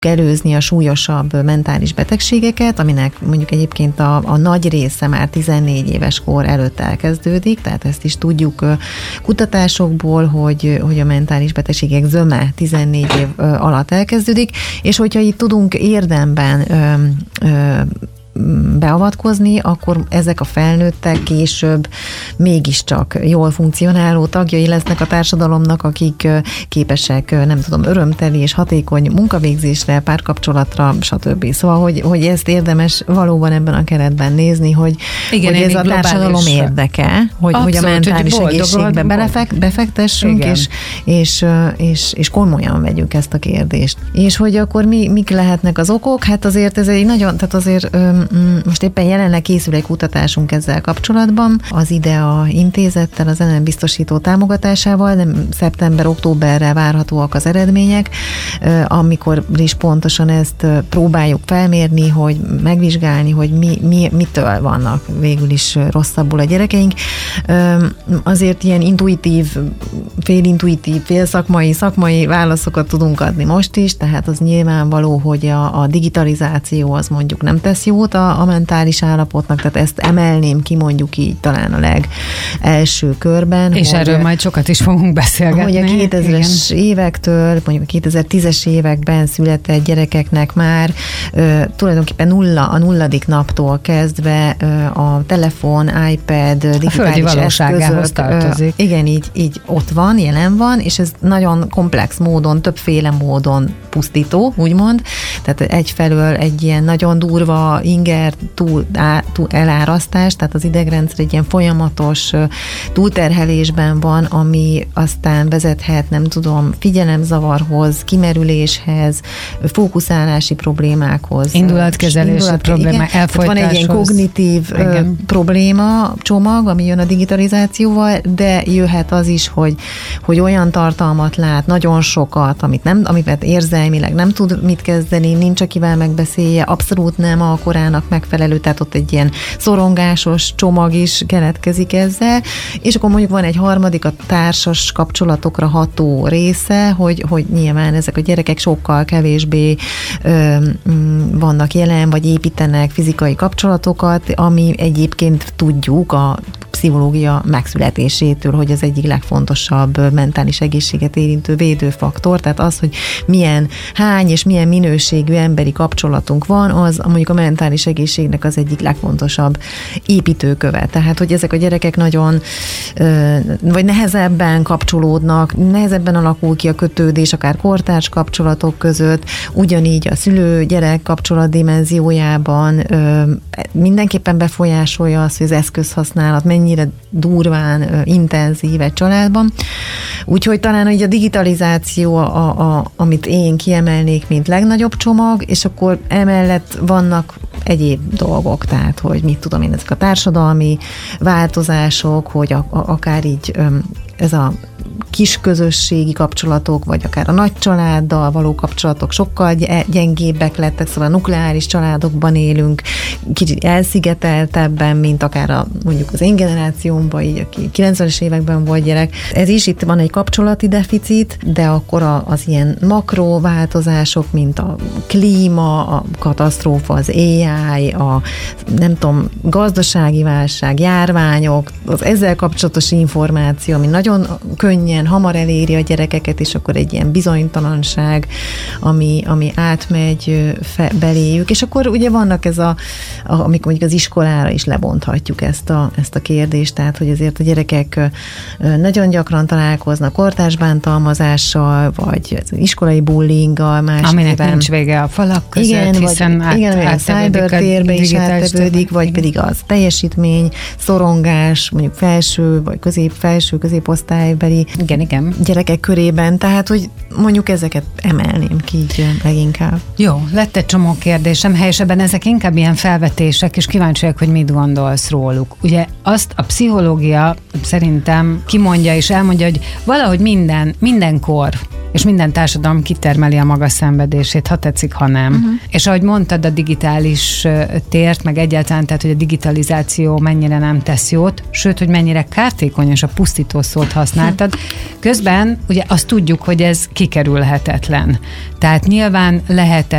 előzni a súlyosabb mentális betegségeket, aminek mondjuk egyébként a nagy része már 14 éves kor előtt elkezdődik, tehát ezt is tudjuk kutatásokból, hogy a mentális betegségek zöme 14 év alatt elkezdődik, és hogyha itt tudunk érdemben beavatkozni, akkor ezek a felnőttek később mégiscsak jól funkcionáló tagjai lesznek a társadalomnak, akik képesek, nem tudom, örömteli és hatékony munkavégzésre, párkapcsolatra, stb. Szóval, hogy ezt érdemes valóban ebben a keretben nézni, hogy, igen, hogy ez a társadalom érdeke, hogy a mentális egészségbe befektessünk, és komolyan vegyük ezt a kérdést. És hogy akkor mik lehetnek az okok? Hát azért ez egy nagyon, tehát azért most éppen jelenleg készül egy kutatásunk ezzel kapcsolatban, az IDEA intézettel, az NN biztosító támogatásával, de szeptember-októberre várhatóak az eredmények, amikor is pontosan ezt próbáljuk felmérni, hogy megvizsgálni, hogy mitől vannak végül is rosszabbul a gyerekeink. Azért ilyen intuitív, félintuitív, szakmai válaszokat tudunk adni most is, tehát az nyilvánvaló, hogy a digitalizáció az mondjuk nem tesz jót a mentális állapotnak, tehát ezt emelném ki mondjuk így talán a legelső körben. És erről majd sokat is fogunk beszélgetni. Hogy a 2000-es évektől, mondjuk a 2010-es években született gyerekeknek már tulajdonképpen a nulladik naptól kezdve a telefon, iPad, digitális eszközök. Tartozik. Igen, így ott van, jelen van, és ez nagyon komplex módon, többféle módon pusztító, úgymond. Tehát egyfelől egy ilyen nagyon durva inger túl elárasztás, tehát az idegrendszer egy ilyen folyamatos túlterhelésben van, ami aztán vezethet, nem tudom, figyelemzavarhoz, kimerüléshez, fókuszálási problémákhoz. Indulatkezelési problémák, elfolytáshoz. Van egy ilyen kognitív probléma csomag, ami jön a digitalizációval, de jöhet az is, hogy olyan tartalmat lát, nagyon sokat, amivel érzelmileg nem tud mit kezdeni, nincs akivel megbeszélje, abszolút nem a korának megfelelő, tehát ott egy ilyen szorongásos csomag is keletkezik ezzel, és akkor mondjuk van egy harmadik, a társas kapcsolatokra ható része, hogy nyilván ezek a gyerekek sokkal kevésbé vannak jelen, vagy építenek fizikai kapcsolatokat, ami egyébként tudjuk a pszichológia megszületésétől, hogy az egyik legfontosabb mentális egészséget érintő védőfaktor, tehát az, hogy hány és milyen minőségű emberi kapcsolatunk van, az mondjuk a mentális egészségnek az egyik legfontosabb építőköve. Tehát, hogy ezek a gyerekek nagyon, vagy nehezebben kapcsolódnak, nehezebben alakul ki a kötődés, akár kortárs kapcsolatok között, ugyanígy a szülő-gyerek kapcsolat dimenziójában mindenképpen befolyásolja azt, hogy az eszközhasználat mennyire durván, intenzív egy családban. Úgyhogy talán így a digitalizáció, amit én kiemelnék, mint legnagyobb csomag, és akkor emellett vannak egyéb dolgok, tehát, hogy mit tudom én, ezek a társadalmi változások, hogy akár így ez a kis közösségi kapcsolatok, vagy akár a nagy családdal való kapcsolatok sokkal gyengébbek lettek, szóval a nukleáris családokban élünk, kicsit elszigeteltebben, mint mondjuk az én generációmban, így aki 90-es években volt gyerek. Ez is, itt van egy kapcsolati deficit, de akkor az ilyen makrováltozások, mint a klíma, a katasztrófa, az AI, a nem tudom, gazdasági válság, járványok, az ezzel kapcsolatos információ, ami nagyon könnyen, hamar eléri a gyerekeket, és akkor egy ilyen bizonytalanság, ami átmegy beléjük, és akkor ugye vannak amikor mondjuk az iskolára is lebonthatjuk ezt a kérdést, tehát, hogy azért a gyerekek nagyon gyakran találkoznak kortárs bántalmazással, vagy az iskolai bullyinggal, aminek nincs vége a falak között, igen, hiszen a cybertérbe is áttevődik, vagy pedig az teljesítmény, szorongás, mondjuk felső, vagy felső középosztálybeli gyerekek körében, tehát, hogy mondjuk ezeket emelném ki így leginkább. Jó, lett egy csomó kérdésem, helyesebben ezek inkább ilyen felvetések, és kíváncsiak, hogy mit gondolsz róluk. Ugye azt a pszichológia szerintem kimondja és elmondja, hogy valahogy mindenkor és minden társadalom kitermeli a maga szenvedését, ha tetszik, ha nem. És ahogy mondtad, a digitális tért, meg egyáltalán, tehát, hogy a digitalizáció mennyire nem tesz jót, sőt, hogy mennyire kártékony, és a pusztító szót használtad. Közben ugye azt tudjuk, hogy ez kikerülhetetlen. Tehát nyilván lehet